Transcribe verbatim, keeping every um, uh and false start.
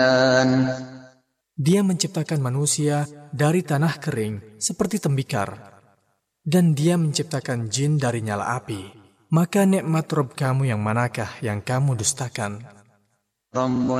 Dia menciptakan manusia dari tanah kering seperti tembikar, dan dia menciptakan jin dari nyala api. Maka nikmat Rabb kamu yang manakah yang kamu dustakan?